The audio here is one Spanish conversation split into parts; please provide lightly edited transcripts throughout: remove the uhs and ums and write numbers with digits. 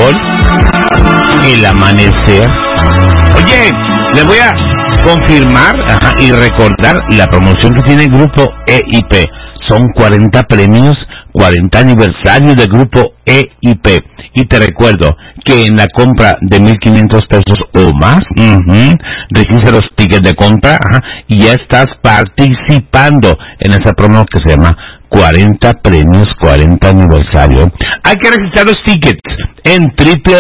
sol, el amanecer. Oye, les voy a confirmar y recordar la promoción que tiene el Grupo EIP. Son 40 premios, 40 aniversarios del Grupo EIP. Y te recuerdo que en la compra de 1,500 pesos o más, registra los tickets de compra y ya estás participando en esa promo que se llama 40 premios, 40 aniversario. Hay que registrar los tickets en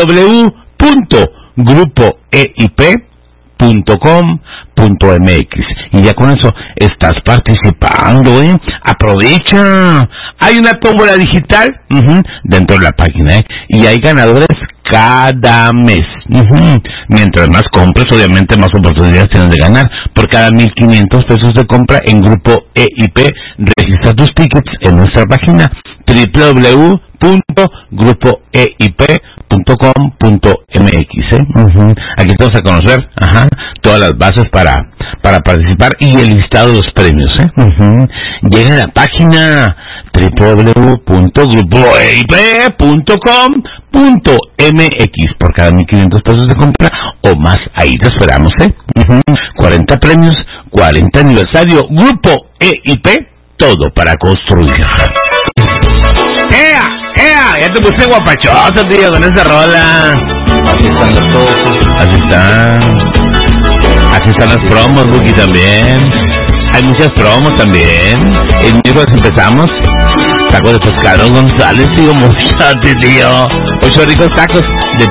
www.grupoeip.com.mx y ya con eso estás participando, aprovecha. Hay una tómbola digital dentro de la página, y hay ganadores cada mes. Mientras más compres, obviamente más oportunidades tienes de ganar. Por cada 1,500 pesos de compra en Grupo EIP, registra tus tickets en nuestra página www.grupoeip.com.mx. Aquí te vas a conocer todas las bases para participar y el listado de los premios. Llega a la página www.grupoeip.com.mx por cada 1,500 pesos de compra o más. Ahí te esperamos. 40 premios, 40 aniversario, Grupo EIP, todo para construir. ¡Ea! Ya te puse guapachoso, tío, con esa rola. Así están los todos. Así están las promos, Buki, también. Hay muchas promos también. El miércoles empezamos. Tacos de pescado González, tío, mochate, tío. 8 ricos tacos de